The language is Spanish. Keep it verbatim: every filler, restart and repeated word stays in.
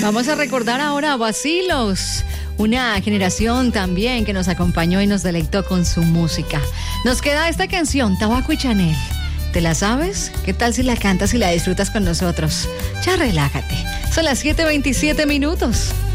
Vamos a recordar ahora a Vacilos, una generación también que nos acompañó y nos deleitó con su música. Nos queda esta canción, Tabaco y Chanel. ¿Te la sabes? ¿Qué tal si la cantas y la disfrutas con nosotros? Ya relájate. Son las siete veintisiete minutos.